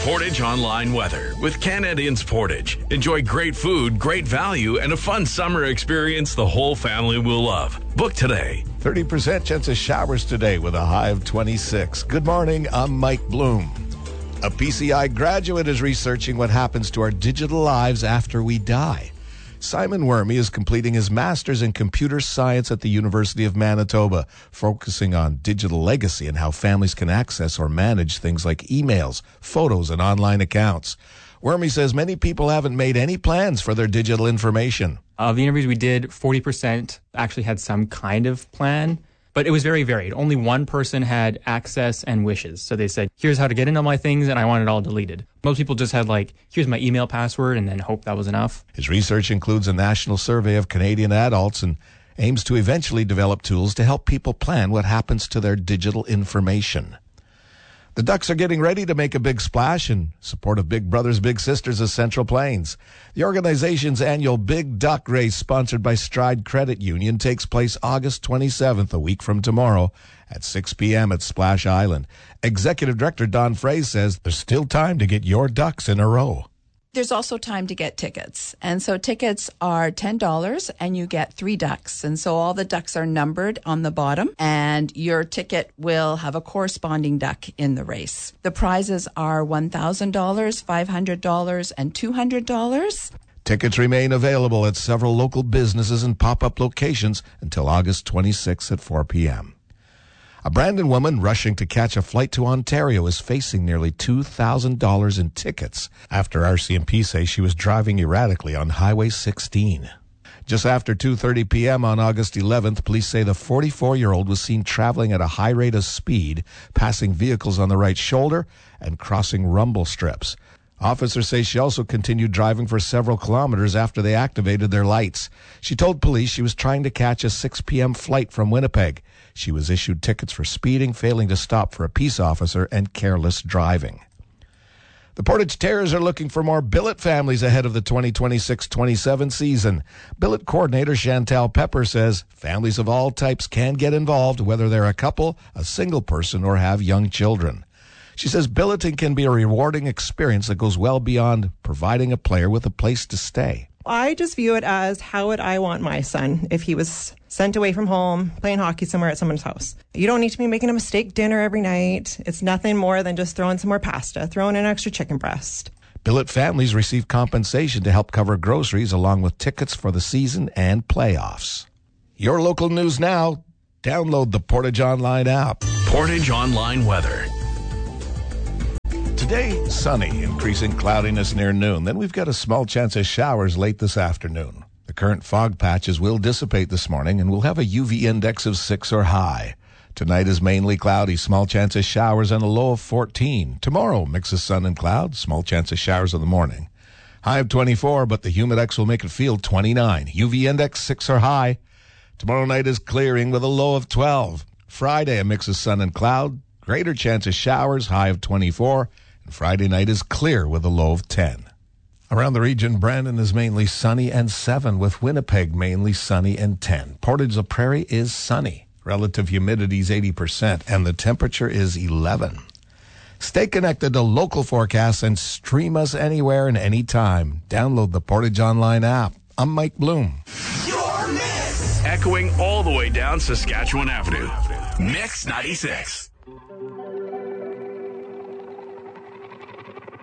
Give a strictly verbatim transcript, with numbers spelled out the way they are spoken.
Portage Online Weather with Canadians Portage. Enjoy great food, great value, and a fun summer experience the whole family will love. Book today. thirty percent chance of showers today with a high of twenty-six. Good morning, I'm Mike Bloom. A P C I graduate is researching what happens to our digital lives after we die. Simon Wormy is completing his master's in computer science at the University of Manitoba, focusing on digital legacy and how families can access or manage things like emails, photos, and online accounts. Wormy says many people haven't made any plans for their digital information. Of the interviews we did, forty percent actually had some kind of plan, but it was very varied. Only one person had access and wishes. So they said, here's how to get into my things, and I want it all deleted. Most people just had like, here's my email password, and then hope that was enough. His research includes a national survey of Canadian adults and aims to eventually develop tools to help people plan what happens to their digital information. The Ducks are getting ready to make a big splash in support of Big Brothers Big Sisters of Central Plains. The organization's annual Big Duck Race, sponsored by Stride Credit Union, takes place August twenty-seventh, a week from tomorrow, at six p.m. at Splash Island. Executive Director Don Frey says there's still time to get your ducks in a row. There's also time to get tickets. And so tickets are ten dollars and you get three ducks. And so all the ducks are numbered on the bottom and your ticket will have a corresponding duck in the race. The prizes are one thousand dollars, five hundred dollars, and two hundred dollars. Tickets remain available at several local businesses and pop-up locations until August twenty-sixth at four p.m. A Brandon woman rushing to catch a flight to Ontario is facing nearly two thousand dollars in tickets after R C M P say she was driving erratically on Highway sixteen. Just after two thirty p.m. on August eleventh, police say the forty-four-year-old was seen traveling at a high rate of speed, passing vehicles on the right shoulder and crossing rumble strips. Officers say she also continued driving for several kilometers after they activated their lights. She told police she was trying to catch a six p.m. flight from Winnipeg. She was issued tickets for speeding, failing to stop for a peace officer, and careless driving. The Portage Terriers are looking for more billet families ahead of the twenty twenty-six twenty-seven season. Billet coordinator Chantal Pepper says families of all types can get involved, whether they're a couple, a single person, or have young children. She says billeting can be a rewarding experience that goes well beyond providing a player with a place to stay. I just view it as, how would I want my son if he was sent away from home, playing hockey somewhere at someone's house? You don't need to be making him a steak dinner every night. It's nothing more than just throwing some more pasta, throwing an extra chicken breast. Billet families receive compensation to help cover groceries along with tickets for the season and playoffs. Your local news now. Download the Portage Online app. Portage Online Weather. Today, sunny, increasing cloudiness near noon. Then we've got a small chance of showers late this afternoon. The current fog patches will dissipate this morning, and we'll have a U V index of six or high. Tonight is mainly cloudy, small chance of showers, and a low of fourteen. Tomorrow, mix of sun and cloud, small chance of showers in the morning. High of twenty-four, but the humidex will make it feel twenty-nine. U V index six or high. Tomorrow night is clearing with a low of twelve. Friday, a mix of sun and cloud, greater chance of showers, high of twenty-four. Friday night is clear with a low of ten. Around the region, Brandon is mainly sunny and seven, with Winnipeg mainly sunny and ten. Portage la Prairie is sunny. Relative humidity is eighty percent, and the temperature is eleven. Stay connected to local forecasts and stream us anywhere and anytime. Download the Portage Online app. I'm Mike Bloom. Your Mix. Echoing all the way down Saskatchewan Avenue. Mix ninety-six.